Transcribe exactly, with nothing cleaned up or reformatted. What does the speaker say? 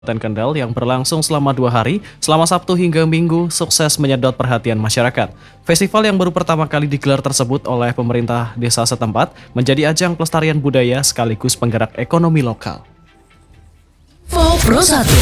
Kendal yang berlangsung selama dua hari, selama Sabtu hingga Minggu, sukses menyedot perhatian masyarakat. Festival yang baru pertama kali digelar tersebut oleh pemerintah desa setempat menjadi ajang pelestarian budaya sekaligus penggerak ekonomi lokal. Pro satu